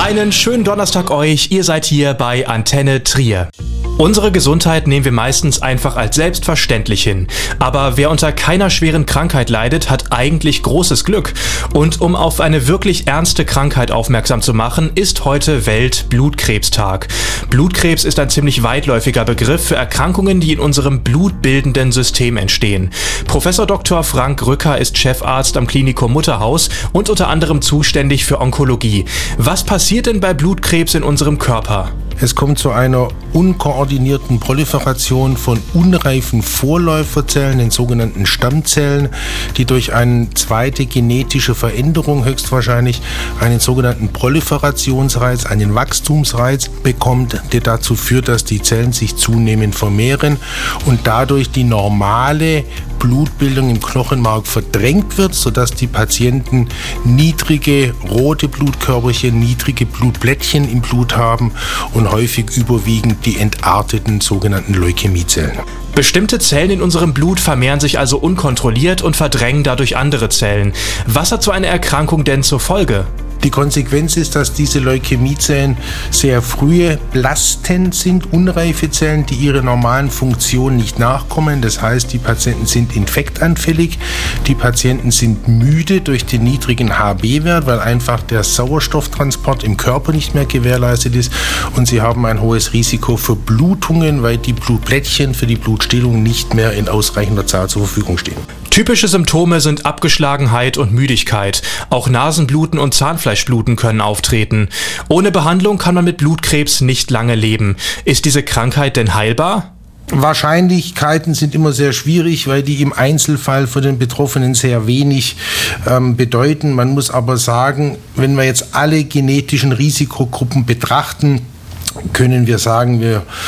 Einen schönen Donnerstag euch, ihr seid hier bei Antenne Trier. Unsere Gesundheit nehmen wir meistens einfach als selbstverständlich hin. Aber wer unter keiner schweren Krankheit leidet, hat eigentlich großes Glück. Und um auf eine wirklich ernste Krankheit aufmerksam zu machen, ist heute Welt-Blutkrebstag. Blutkrebs ist ein ziemlich weitläufiger Begriff für Erkrankungen, die in unserem blutbildenden System entstehen. Professor Dr. Frank Rücker ist Chefarzt am Klinikum Mutterhaus und unter anderem zuständig für Onkologie. Was passiert denn bei Blutkrebs in unserem Körper? Es kommt zu einer unkoordinierten Proliferation von unreifen Vorläuferzellen, den sogenannten Stammzellen, die durch eine zweite genetische Veränderung höchstwahrscheinlich einen sogenannten Proliferationsreiz, einen Wachstumsreiz bekommt, der dazu führt, dass die Zellen sich zunehmend vermehren und dadurch die normale Blutbildung im Knochenmark verdrängt wird, sodass die Patienten niedrige rote Blutkörperchen, niedrige Blutplättchen im Blut haben und häufig überwiegend die entarteten sogenannten Leukämiezellen. Bestimmte Zellen in unserem Blut vermehren sich also unkontrolliert und verdrängen dadurch andere Zellen. Was hat so eine Erkrankung denn zur Folge? Die Konsequenz ist, dass diese Leukämiezellen sehr frühe Blasten sind, unreife Zellen, die ihrer normalen Funktion nicht nachkommen. Das heißt, die Patienten sind infektanfällig, die Patienten sind müde durch den niedrigen HB-Wert, weil einfach der Sauerstofftransport im Körper nicht mehr gewährleistet ist und sie haben ein hohes Risiko für Blutungen, weil die Blutplättchen für die Blutstillung nicht mehr in ausreichender Zahl zur Verfügung stehen. Typische Symptome sind Abgeschlagenheit und Müdigkeit. Auch Nasenbluten und Zahnfleischbluten können auftreten. Ohne Behandlung kann man mit Blutkrebs nicht lange leben. Ist diese Krankheit denn heilbar? Wahrscheinlichkeiten sind immer sehr schwierig, weil die im Einzelfall für den Betroffenen sehr wenig bedeuten. Man muss aber sagen, wenn wir jetzt alle genetischen Risikogruppen betrachten, können wir sagen,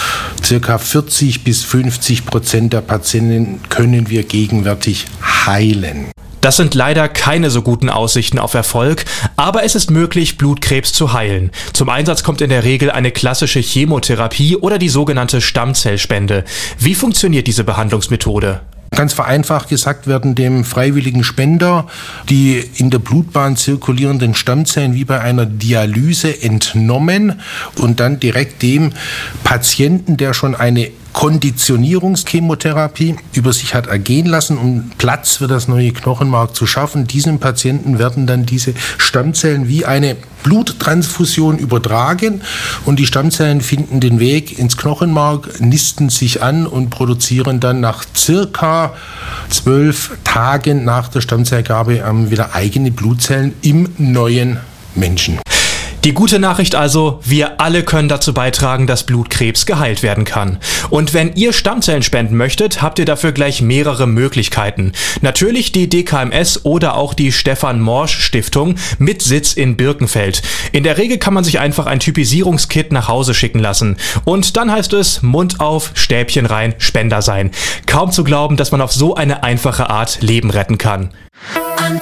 circa 40-50% der Patienten können wir gegenwärtig heilen. Das sind leider keine so guten Aussichten auf Erfolg, aber es ist möglich, Blutkrebs zu heilen. Zum Einsatz kommt in der Regel eine klassische Chemotherapie oder die sogenannte Stammzellspende. Wie funktioniert diese Behandlungsmethode? Ganz vereinfacht gesagt werden dem freiwilligen Spender die in der Blutbahn zirkulierenden Stammzellen wie bei einer Dialyse entnommen und dann direkt dem Patienten, der schon eine Konditionierungschemotherapie über sich hat ergehen lassen, um Platz für das neue Knochenmark zu schaffen. Diesem Patienten werden dann diese Stammzellen wie eine Bluttransfusion übertragen und die Stammzellen finden den Weg ins Knochenmark, nisten sich an und produzieren dann nach circa 12 Tagen nach der Stammzellgabe wieder eigene Blutzellen im neuen Menschen. Die gute Nachricht also, wir alle können dazu beitragen, dass Blutkrebs geheilt werden kann. Und wenn ihr Stammzellen spenden möchtet, habt ihr dafür gleich mehrere Möglichkeiten. Natürlich die DKMS oder auch die Stefan Morsch Stiftung mit Sitz in Birkenfeld. In der Regel kann man sich einfach ein Typisierungskit nach Hause schicken lassen. Und dann heißt es, Mund auf, Stäbchen rein, Spender sein. Kaum zu glauben, dass man auf so eine einfache Art Leben retten kann. Antenne.